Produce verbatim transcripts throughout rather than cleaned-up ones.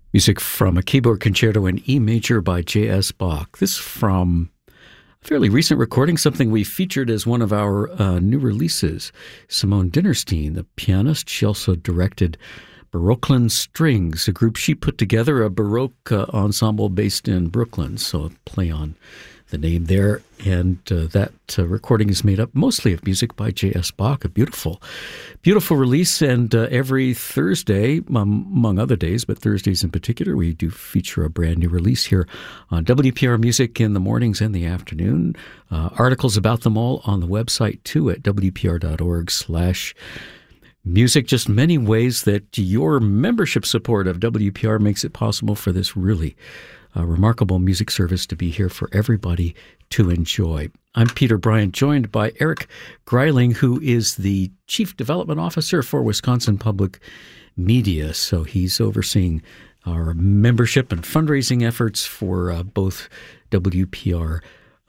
Music from a keyboard concerto in E major by J S. Bach. This from a fairly recent recording, something we featured as one of our uh, new releases. Simone Dinnerstein, the pianist. She also directed Baroqueland Strings, a group she put together, a Baroque uh, ensemble based in Brooklyn. So a play on the name there. And uh, that uh, recording is made up mostly of music by J S. Bach, a beautiful, beautiful release. And uh, every Thursday, um, among other days, but Thursdays in particular, we do feature a brand new release here on W P R Music in the mornings and the afternoon. Uh, articles about them all on the website, too, at W P R dot org slash music. Just many ways that your membership support of W P R makes it possible for this really a remarkable music service to be here for everybody to enjoy. I'm Peter Bryant, joined by Eric Greiling, who is the Chief Development Officer for Wisconsin Public Media. So he's overseeing our membership and fundraising efforts for uh, both W P R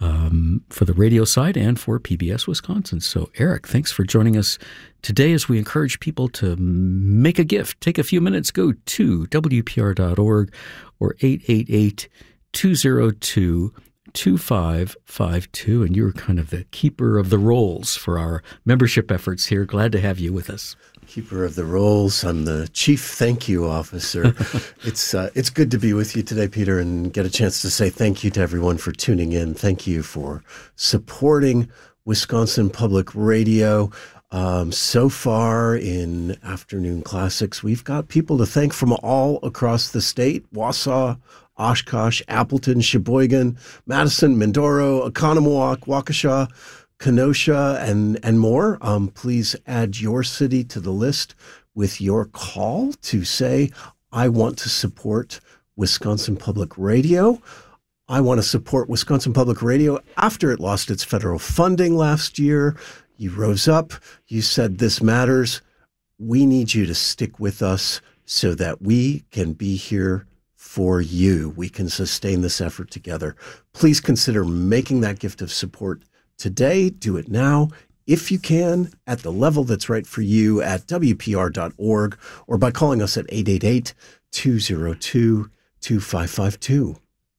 um, for the radio side and for P B S Wisconsin. So Eric, thanks for joining us today as we encourage people to make a gift. Take a few minutes, go to W P R dot org or eight eight eight, two oh two, two five five two. And you're kind of the keeper of the rolls for our membership efforts here. Glad to have you with us. Keeper of the rolls. I'm the chief thank you officer. it's uh, it's good to be with you today, Peter, and get a chance to say thank you to everyone for tuning in. Thank you for supporting Wisconsin Public Radio. Um, so far in Afternoon Classics, we've got people to thank from all across the state: Wausau, Oshkosh, Appleton, Sheboygan, Madison, Mindoro, Oconomowoc, Waukesha, Kenosha, and, and more. Um, please add your city to the list with your call to say, I want to support Wisconsin Public Radio. I want to support Wisconsin Public Radio after it lost its federal funding last year. You rose up. You said this matters. We need you to stick with us so that we can be here for you. We can sustain this effort together. Please consider making that gift of support today. Do it now, if you can, at the level that's right for you at W P R dot org or by calling us at eight eight eight, two oh two, two five five two.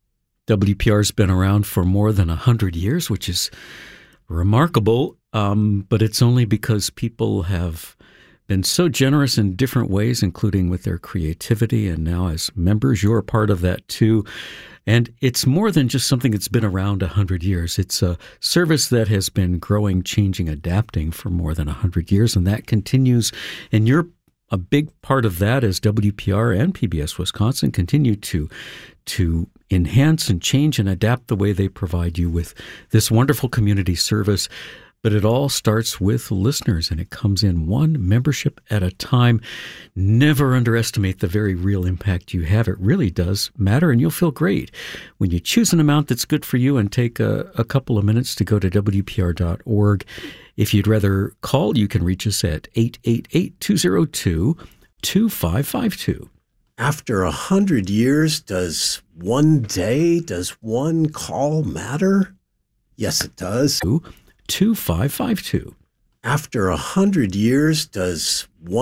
W P R's been around for more than one hundred years, which is remarkable, um, but it's only because people have been so generous in different ways, including with their creativity, and now as members, you're a part of that too. And it's more than just something that's been around one hundred years. It's a service that has been growing, changing, adapting for more than one hundred years, and that continues. And you're a big part of that as W P R and P B S Wisconsin continue to, to enhance and change and adapt the way they provide you with this wonderful community service. But it all starts with listeners, and it comes in one membership at a time. Never underestimate the very real impact you have. It really does matter, and you'll feel great when you choose an amount that's good for you and take a, a couple of minutes to go to W P R dot org. If you'd rather call, you can reach us at eight eight eight, two oh two, two five five two. After a hundred years, does one day, does one call matter? Yes, it does. two five five two. After a hundred years, does one